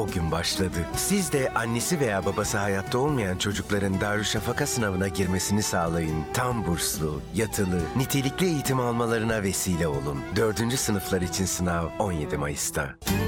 gün başladı. Siz de annesi veya babası hayatta olmayan çocukların Darüşşafaka sınavına girmesini sağlayın. Tam burslu, yatılı, nitelikli eğitim almalarına vesile olun. 4. sınıflar için sınav 17 Mayıs'ta.